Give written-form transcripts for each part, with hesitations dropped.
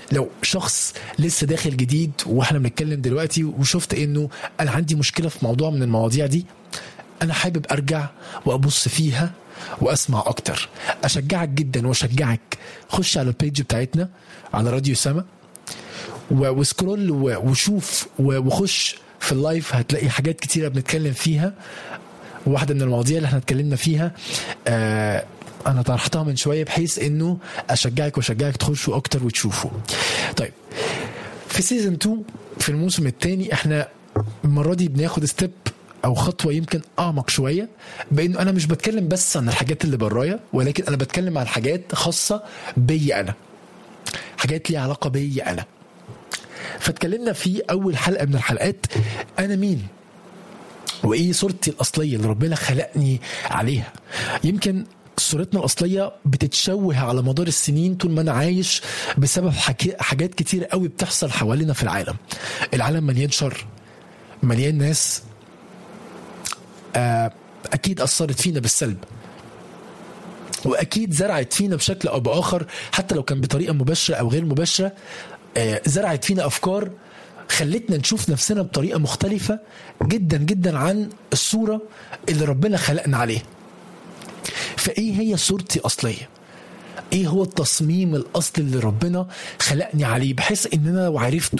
لو شخص لسه داخل جديد واحنا بنتكلم دلوقتي وشفت انه انا عندي مشكلة في موضوع من المواضيع دي، انا حابب ارجع وابص فيها واسمع اكتر، اشجعك جدا واشجعك خش على البيج بتاعتنا على راديو سما وسكرول وشوف وخش في اللايف، هتلاقي حاجات كتيرة بنتكلم فيها. واحدة من المواضيع اللي احنا اتكلمنا فيها انا طرحتها من شوية بحيث انه اشجعك واشجعك تخشوا اكتر وتشوفوا. طيب في سيزن 2 في الموسم الثاني احنا المرة دي بناخد ستيب او خطوة يمكن اعمق شوية، بانه انا مش بتكلم بس عن الحاجات اللي برايا، ولكن انا بتكلم عن حاجات خاصة بي انا، حاجات ليها علاقة بي انا. فاتكلمنا في اول حلقة من الحلقات انا مين وايه صورتي الاصلية اللي ربنا خلقني عليها. يمكن صورتنا الأصلية بتتشوه على مدار السنين طول ما أنا عايش بسبب حاجات كتير قوي بتحصل حوالينا في العالم. العالم مليان شر، مليان ناس أكيد أثرت فينا بالسلب، وأكيد زرعت فينا بشكل أو بآخر، حتى لو كان بطريقة مباشرة أو غير مباشرة، زرعت فينا أفكار خلتنا نشوف نفسنا بطريقة مختلفة جدا جدا عن الصورة اللي ربنا خلقنا عليه. فايه هي صورتي اصليه؟ ايه هو التصميم الاصلي اللي ربنا خلقني عليه، بحيث ان انا لو عرفته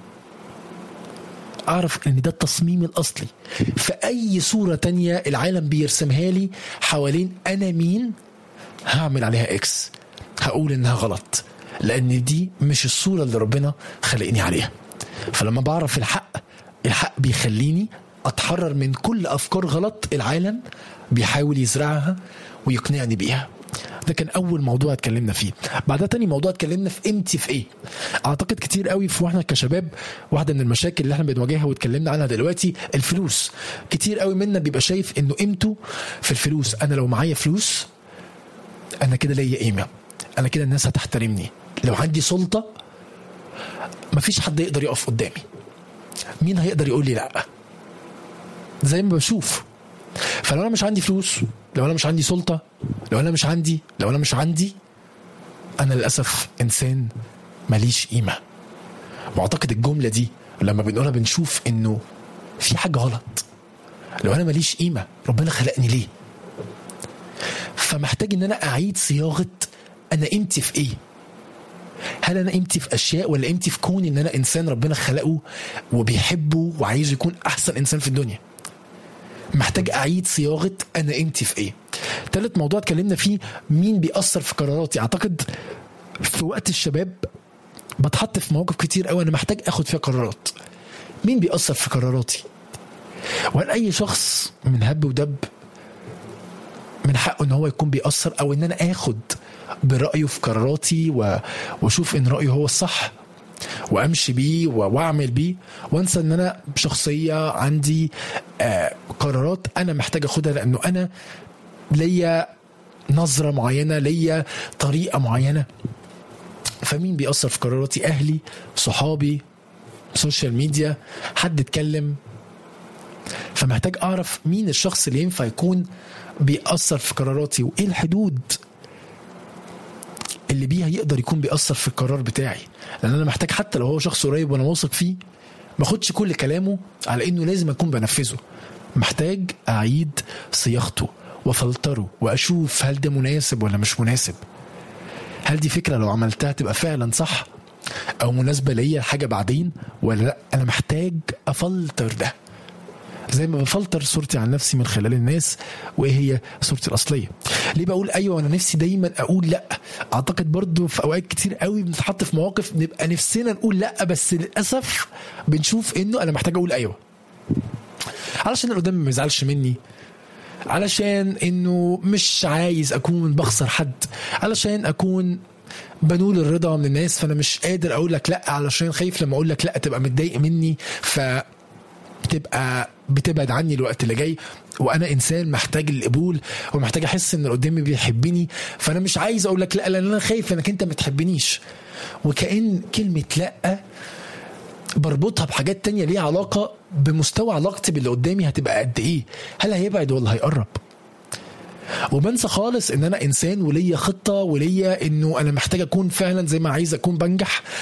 اعرف ان ده التصميم الاصلي. فاي صورة تانية العالم بيرسمها لي حوالين انا مين هعمل عليها اكس، هقول انها غلط، لان دي مش الصورة اللي ربنا خلقني عليها. فلما بعرف الحق بيخليني اتحرر من كل افكار غلط العالم بيحاول يزرعها ويقنعني بيها. ده كان اول موضوع اتكلمنا فيه. بعدها تاني موضوع اتكلمنا في قيمتي في ايه. اعتقد كتير قوي في واحنا كشباب واحده من المشاكل اللي احنا بنواجهها واتكلمنا عنها دلوقتي الفلوس. كتير قوي منا بيبقى شايف انه قيمته في الفلوس. انا لو معايا فلوس انا كده ليا قيمه، انا كده الناس هتحترمني. لو عندي سلطه مفيش حد يقدر يقف قدامي، مين هيقدر يقول لي لا؟ زي ما بشوف. فلو انا مش عندي فلوس، لو انا مش عندي سلطة، لو انا مش عندي انا للأسف انسان ماليش قيمة. واعتقد الجملة دي لما بنقولها بنشوف انه في حاجة غلط. لو انا ماليش قيمة ربنا خلقني ليه؟ فمحتاج ان انا اعيد صياغة انا قيمتي في ايه. هل انا قيمتي في اشياء، ولا قيمتي في كون ان انا انسان ربنا خلقه وبيحبه وعايز يكون احسن انسان في الدنيا؟ محتاج اعيد صياغه انا قيمتي في ايه. ثالث موضوع اتكلمنا فيه مين بيأثر في قراراتي. اعتقد في وقت الشباب بتحط في مواقف كتير قوي انا محتاج اخد فيها قرارات. مين بيأثر في قراراتي؟ وهل اي شخص من هب ودب من حقه ان هو يكون بيأثر، او ان انا اخد برأيه في قراراتي واشوف ان رأيه هو الصح وامشي بيه واعمل بيه، وانسى ان انا شخصية عندي قرارات انا محتاج اخدها، لانه انا ليا نظرة معينة، ليا طريقة معينة. فمين بيأثر في قراراتي؟ اهلي، صحابي، سوشيال ميديا، حد اتكلم. فمحتاج اعرف مين الشخص اللي ينفع يكون بيأثر في قراراتي، وايه الحدود اللي بيها يقدر يكون بيأثر في القرار بتاعي. لأن أنا محتاج حتى لو هو شخص قريب وأنا واثق فيه ما أخدش كل كلامه على إنه لازم أكون بنفذه. محتاج أعيد صياغته وفلتره وأشوف هل ده مناسب ولا مش مناسب. هل دي فكرة لو عملتها تبقى فعلا صح أو مناسبة ليا حاجة بعدين، ولا لأ أنا محتاج أفلتر ده زي ما بفلتر صورتي عن نفسي من خلال الناس وايه هي صورتي الاصليه. ليه بقول ايوه وانا نفسي دايما اقول لا؟ اعتقد برضو في اوقات كتير قوي بنتحط في مواقف نبقى نفسنا نقول لا، بس للاسف بنشوف انه انا محتاج اقول ايوه علشان اللي قدامي ما يزعلش مني، علشان انه مش عايز اكون بخسر حد، علشان اكون بنول الرضا من الناس. فانا مش قادر اقول لك لا علشان خايف لما اقول لك لا تبقى متضايق مني تبقى بتبعد عني الوقت اللي جاي. وانا انسان محتاج القبول ومحتاج احس ان اللي قدامي بيحبني، فانا مش عايز اقول لك لا لان انا خايف انك انت ما تحبنيش. وكأن كلمة لا بربطها بحاجات تانية ليها علاقة بمستوى علاقتي باللي قدامي هتبقى قد ايه، هل هيبعد ولا هيقرب. وبنسى خالص ان انا انسان وليا خطة وليا انه انا محتاج اكون فعلا زي ما عايز اكون بنجح